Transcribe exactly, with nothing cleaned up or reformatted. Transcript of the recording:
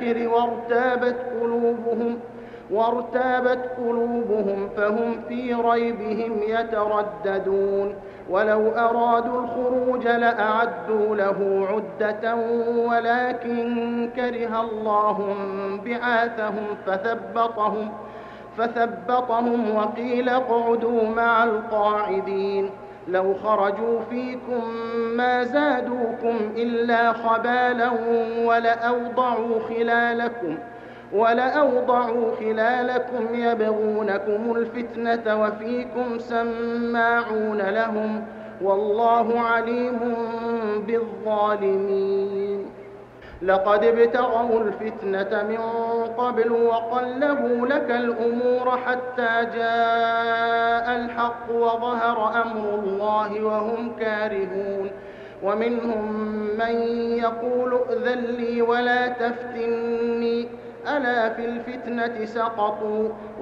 الآخر وارتابت قلوبهم وارتابت قلوبهم فهم في ريبهم يترددون ولو أرادوا الخروج لأعدوا له عدة ولكن كره الله بعاثهم فثبطهم فثبطهم وقيل اقعدوا مع القاعدين لو خرجوا فيكم ما زادوكم إلا خبالا ولأوضعوا خلالكم ولأوضعوا خلالكم يبغونكم الفتنة وفيكم سماعون لهم والله عليم بالظالمين لقد ابتغوا الفتنة من قبل وقلبوا لك الأمور حتى جاء الحق وظهر أمر الله وهم كارهون ومنهم من يقول ائذن لي ولا تفتني ألا في الفتنة سقطوا